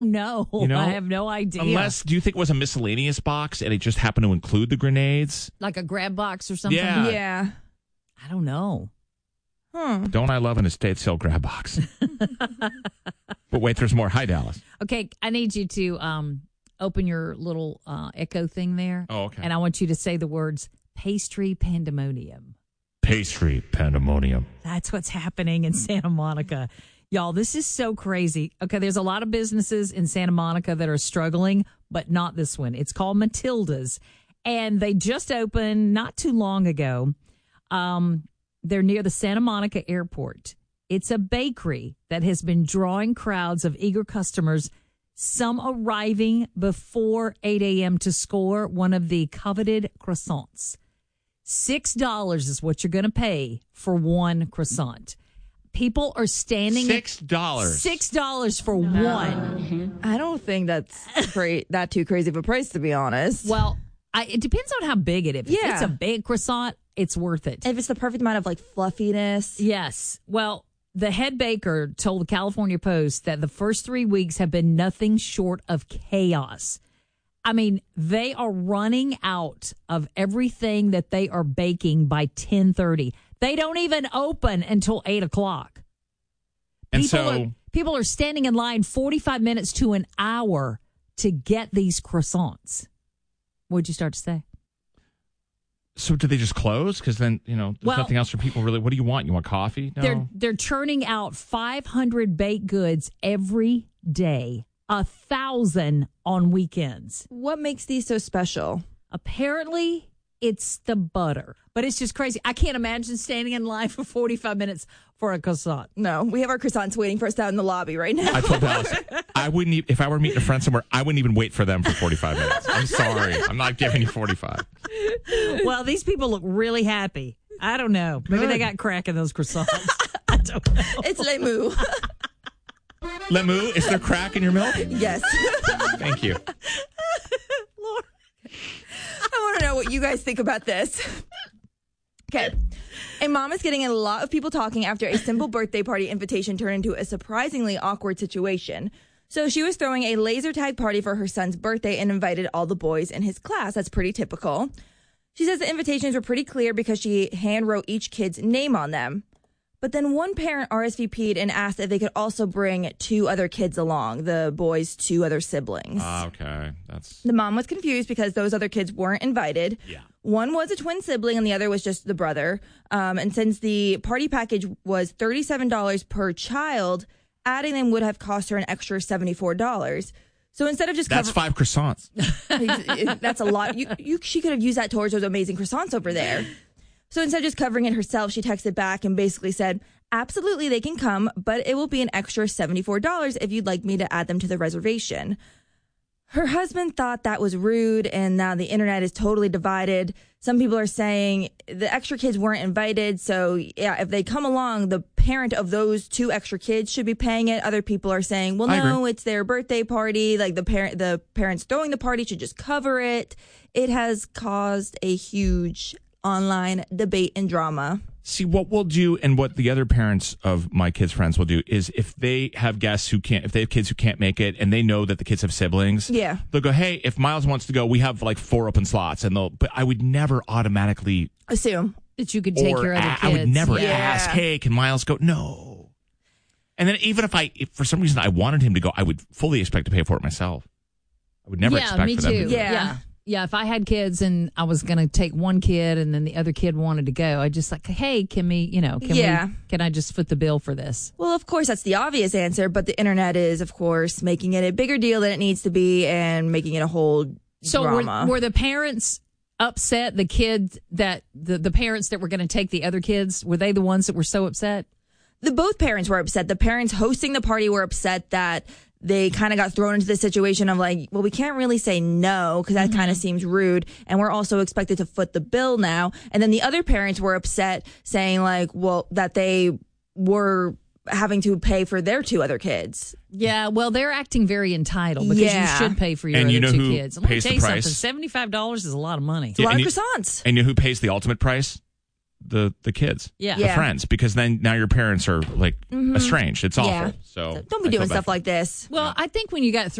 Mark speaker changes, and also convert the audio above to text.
Speaker 1: No,
Speaker 2: You know?
Speaker 1: I have no idea.
Speaker 2: Unless, do you think it was a miscellaneous box and it just happened to include the grenades?
Speaker 1: Like a grab box or something?
Speaker 2: Yeah.
Speaker 3: Yeah.
Speaker 1: I don't know.
Speaker 2: Don't I love an estate sale grab box? But wait, there's more. Hi, Dallas.
Speaker 1: Okay, I need you to open your little echo thing there.
Speaker 2: Oh, okay.
Speaker 1: And I want you to say the words pastry pandemonium.
Speaker 2: Pastry pandemonium.
Speaker 1: That's what's happening in Santa Monica. Y'all, this is so crazy. Okay, there's a lot of businesses in Santa Monica that are struggling, but not this one. It's called Matilda's, and they just opened not too long ago. They're near the Santa Monica airport. It's a bakery that has been drawing crowds of eager customers, some arriving before 8 a.m. to score one of the coveted croissants. $6 is what you're going to pay for one croissant. People are standing
Speaker 2: $6.
Speaker 1: $6 for one.
Speaker 3: I don't think that's that too crazy of a price, to be honest.
Speaker 1: Well, it depends on how big it is. If
Speaker 3: Yeah.
Speaker 1: it's a big croissant, it's worth it.
Speaker 3: If it's the perfect amount of like fluffiness.
Speaker 1: Yes. Well, the head baker told the California Post that the first 3 weeks have been nothing short of chaos. I mean, they are running out of everything that they are baking by 10:30. They don't even open until 8 o'clock.
Speaker 2: And so
Speaker 1: People are standing in line 45 minutes to an hour to get these croissants. What'd you start to say?
Speaker 2: So do they just close? Because then, there's
Speaker 1: Well-
Speaker 2: nothing else for people really. What do you want? You want coffee? No.
Speaker 1: They're churning out 500 baked goods every day, 1,000 on weekends.
Speaker 3: What makes these so special?
Speaker 1: Apparently, it's the butter, but it's just crazy. I can't imagine standing in line for 45 minutes for a croissant.
Speaker 3: No, we have our croissants waiting for us out in the lobby right now.
Speaker 2: I told Dallas, I wouldn't if I were meeting a friend somewhere, I wouldn't even wait for them for 45 minutes. I'm sorry. I'm not giving you 45.
Speaker 1: Well, these people look really happy. I don't know. Maybe they got crack in those croissants. I don't know.
Speaker 3: It's Les Mou.
Speaker 2: Lemu, is there crack in your milk?
Speaker 3: Yes.
Speaker 2: Thank you.
Speaker 1: Lord.
Speaker 3: I want to know what you guys think about this. Okay. A mom is getting a lot of people talking after a simple birthday party invitation turned into a surprisingly awkward situation. So she was throwing a laser tag party for her son's birthday and invited all the boys in his class. That's pretty typical. She says the invitations were pretty clear because she hand wrote each kid's name on them. But then one parent RSVP'd and asked if they could also bring 2 other kids along, the boys' 2 other siblings.
Speaker 2: Okay.
Speaker 3: The mom was confused because those other kids weren't invited.
Speaker 2: Yeah.
Speaker 3: One was a twin sibling and the other was just the brother. And since the party package was $37 per child, adding them would have cost her an extra $74. So instead of just
Speaker 2: That's 5 croissants.
Speaker 3: that's a lot. She could have used that towards those amazing croissants over there. So instead of just covering it herself, she texted back and basically said, absolutely, they can come, but it will be an extra $74 if you'd like me to add them to the reservation. Her husband thought that was rude, and now the internet is totally divided. Some people are saying the extra kids weren't invited, so yeah, if they come along, the parent of those 2 extra kids should be paying it. Other people are saying, well, no, it's their birthday party. Like the parents throwing the party should just cover it. It has caused a huge online debate and drama.
Speaker 2: See, what we'll do and what the other parents of my kids' friends will do is if they have guests if they have kids who can't make it and they know that the kids have siblings,
Speaker 3: Yeah.
Speaker 2: they'll go, hey, if Miles wants to go, we have like 4 open slots. But I would never automatically
Speaker 3: Assume.
Speaker 1: That you could take your other kids.
Speaker 2: I would never
Speaker 3: Yeah.
Speaker 2: ask, hey, can Miles go? No. And then even if for some reason I wanted him to go, I would fully expect to pay for it myself. I would never expect
Speaker 1: me
Speaker 2: for them
Speaker 1: too.
Speaker 2: to do it.
Speaker 3: Yeah.
Speaker 1: Yeah, if I had kids and I was going to take one kid and then the other kid wanted to go, I'd just like, hey, can I just foot the bill for this?
Speaker 3: Well, of course, that's the obvious answer, but the internet is, of course, making it a bigger deal than it needs to be and making it a whole drama.
Speaker 1: Were the parents upset, the kids that the parents that were going to take the other kids, were they the ones that were so upset?
Speaker 3: Both parents were upset. The parents hosting the party were upset that they kind of got thrown into the situation of like, well, we can't really say no because that kind of seems rude. And we're also expected to foot the bill now. And then the other parents were upset saying like, well, that they were having to pay for their 2 other kids.
Speaker 1: Yeah, well, they're acting very entitled because
Speaker 3: Yeah.
Speaker 1: you should pay for your
Speaker 2: And
Speaker 1: other
Speaker 2: you know
Speaker 1: 2
Speaker 2: who
Speaker 1: kids. Let me
Speaker 2: pays
Speaker 1: tell
Speaker 2: the
Speaker 1: you
Speaker 2: price?
Speaker 1: something, $75 is a lot of money.
Speaker 3: It's a lot
Speaker 2: and
Speaker 3: of croissants.
Speaker 2: And you know who pays the ultimate price? the kids,
Speaker 1: Yeah.
Speaker 2: the
Speaker 3: Yeah.
Speaker 2: friends, because then now your parents are like estranged. It's awful.
Speaker 3: Yeah.
Speaker 2: So
Speaker 3: Don't be
Speaker 2: I feel
Speaker 3: doing
Speaker 2: bad
Speaker 3: stuff
Speaker 2: for
Speaker 3: like this.
Speaker 1: Well, I think when you got